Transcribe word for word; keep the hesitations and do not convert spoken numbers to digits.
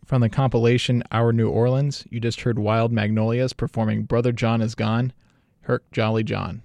From the compilation Our New Orleans, you just heard Wild Magnolias performing Brother John Is Gone, Herc Jolly John.